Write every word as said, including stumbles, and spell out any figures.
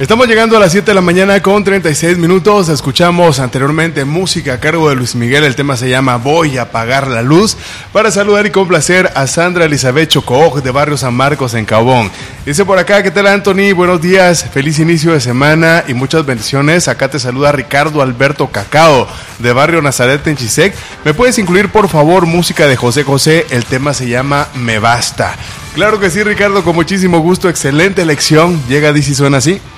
Estamos llegando a las siete de la mañana con treinta y seis minutos. Escuchamos anteriormente música a cargo de Luis Miguel. El tema se llama Voy a apagar la luz. Para saludar y complacer a Sandra Elizabeth Chocooj de Barrio San Marcos en Caubón. Dice por acá, ¿qué tal, Anthony? Buenos días, feliz inicio de semana y muchas bendiciones. Acá te saluda Ricardo Alberto Cacao de Barrio Nazaret en Chisec. ¿Me puedes incluir por favor música de José José? El tema se llama Me Basta. Claro que sí, Ricardo, con muchísimo gusto. Excelente elección. Llega, dice y suena así.